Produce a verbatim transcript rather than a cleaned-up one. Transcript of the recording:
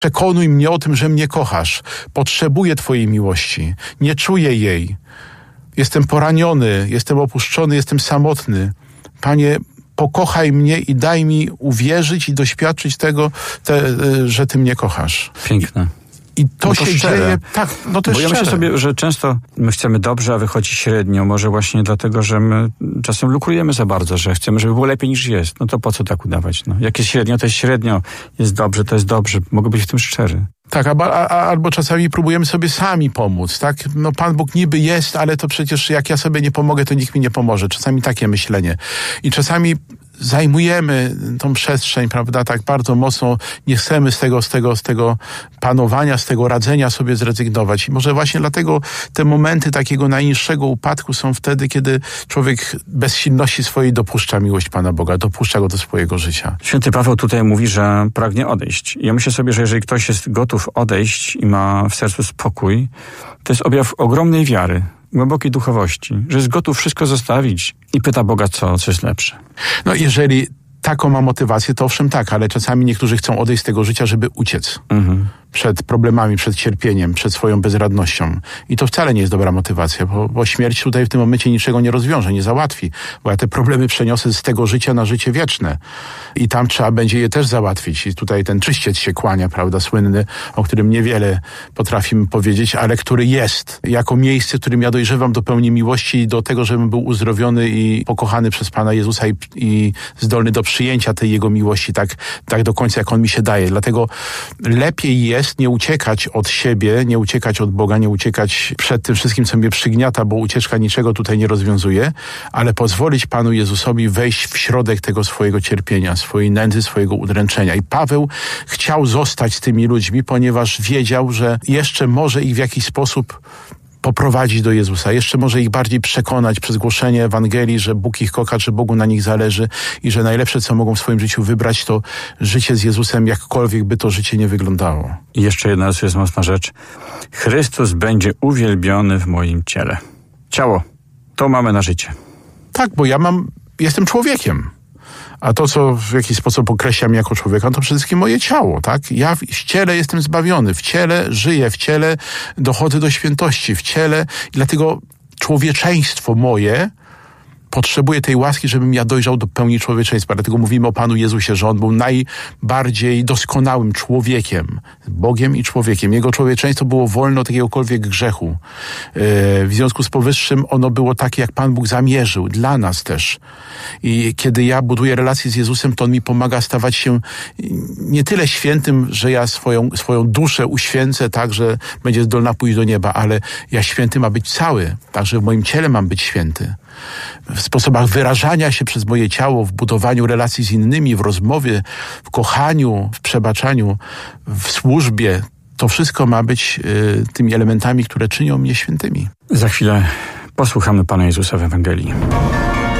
Przekonuj mnie o tym, że mnie kochasz. Potrzebuję Twojej miłości. Nie czuję jej. Jestem poraniony, jestem opuszczony, jestem samotny. Panie, pokochaj mnie i daj mi uwierzyć i doświadczyć tego, te, że Ty mnie kochasz. Piękne. I to, no to się szczere. dzieje, tak, no to Bo jest ja szczere. myślę sobie, że często my chcemy dobrze, a wychodzi średnio. Może właśnie dlatego, że my czasem lukrujemy za bardzo, że chcemy, żeby było lepiej niż jest. No to po co tak udawać? No, jak jest średnio, to jest średnio. Jest dobrze, to jest dobrze. Mogę być w tym szczery. Tak, a, a, albo czasami próbujemy sobie sami pomóc, tak? No Pan Bóg niby jest, ale to przecież jak ja sobie nie pomogę, to nikt mi nie pomoże. Czasami takie myślenie. I czasami zajmujemy tą przestrzeń, prawda, tak bardzo mocno, nie chcemy z tego, z tego, z tego panowania, z tego radzenia sobie zrezygnować. I może właśnie dlatego te momenty takiego najniższego upadku są wtedy, kiedy człowiek bez silności swojej dopuszcza miłość Pana Boga, dopuszcza go do swojego życia. Święty Paweł tutaj mówi, że pragnie odejść. Ja myślę sobie, że jeżeli ktoś jest gotów odejść i ma w sercu spokój, to jest objaw ogromnej wiary, głębokiej duchowości, że jest gotów wszystko zostawić i pyta Boga, co, co jest lepsze. No jeżeli taką ma motywację, to owszem tak, ale czasami niektórzy chcą odejść z tego życia, żeby uciec. Mhm. Przed problemami, przed cierpieniem, przed swoją bezradnością. I to wcale nie jest dobra motywacja, bo, bo śmierć tutaj w tym momencie niczego nie rozwiąże, nie załatwi. Bo ja te problemy przeniosę z tego życia na życie wieczne. I tam trzeba będzie je też załatwić. I tutaj ten czyściec się kłania, prawda, słynny, o którym niewiele potrafimy powiedzieć, ale który jest jako miejsce, w którym ja dojrzewam do pełni miłości i do tego, żebym był uzdrowiony i pokochany przez Pana Jezusa i, i zdolny do przyjęcia tej Jego miłości tak, tak do końca, jak On mi się daje. Dlatego lepiej jest nie uciekać od siebie, nie uciekać od Boga, nie uciekać przed tym wszystkim, co mnie przygniata, bo ucieczka niczego tutaj nie rozwiązuje, ale pozwolić Panu Jezusowi wejść w środek tego swojego cierpienia, swojej nędzy, swojego udręczenia. I Paweł chciał zostać z tymi ludźmi, ponieważ wiedział, że jeszcze może ich w jakiś sposób poprowadzić do Jezusa. Jeszcze może ich bardziej przekonać przez głoszenie Ewangelii, że Bóg ich kocha, że Bogu na nich zależy i że najlepsze, co mogą w swoim życiu wybrać, to życie z Jezusem, jakkolwiek by to życie nie wyglądało. I jeszcze jedna jest mocna rzecz. Chrystus będzie uwielbiony w moim ciele. Ciało, to mamy na życie. Tak, bo ja mam, jestem człowiekiem. A to, co w jakiś sposób określa mnie jako człowieka, to przede wszystkim moje ciało, tak? Ja w ciele jestem zbawiony, w ciele żyję, w ciele dochodzę do świętości, w ciele i dlatego człowieczeństwo moje potrzebuje tej łaski, żebym ja dojrzał do pełni człowieczeństwa. Dlatego mówimy o Panu Jezusie, że On był najbardziej doskonałym człowiekiem, Bogiem i człowiekiem. Jego człowieczeństwo było wolne od jakiegokolwiek grzechu. W związku z powyższym ono było takie, jak Pan Bóg zamierzył, dla nas też. I kiedy ja buduję relacje z Jezusem, to On mi pomaga stawać się nie tyle świętym, że ja swoją, swoją duszę uświęcę tak, że będzie zdolna pójść do nieba, ale ja święty ma być cały, także w moim ciele mam być święty. W sposobach wyrażania się przez moje ciało, w budowaniu relacji z innymi, w rozmowie, w kochaniu, w przebaczaniu, w służbie. To wszystko ma być y, tymi elementami, które czynią mnie świętymi. Za chwilę posłuchamy Pana Jezusa w Ewangelii.